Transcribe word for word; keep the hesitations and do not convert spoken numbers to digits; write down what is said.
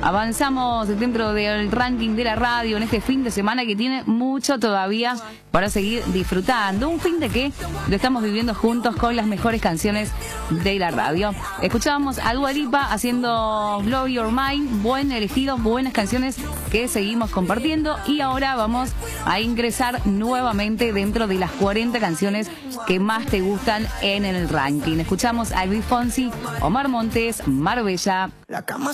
Avanzamos dentro del ranking de la radio en este fin de semana que tiene mucho todavía para seguir disfrutando. Un fin de que lo estamos viviendo juntos con las mejores canciones de la radio. Escuchábamos a Dua Lipa haciendo Blow Your Mind, buen elegido, buenas canciones que seguimos compartiendo. Y ahora vamos a ingresar nuevamente dentro de las cuarenta canciones que más te gustan en el ranking. Escuchamos a Luis Fonsi, Omar Montes, Marbella. La cama